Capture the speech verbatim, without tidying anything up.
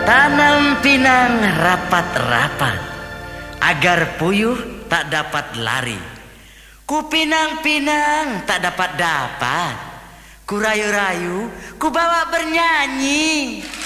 Tanam pinang rapat-rapat, agar puyuh tak dapat lari. Ku pinang-pinang tak dapat-dapat, ku rayu-rayu, ku bawa bernyanyi.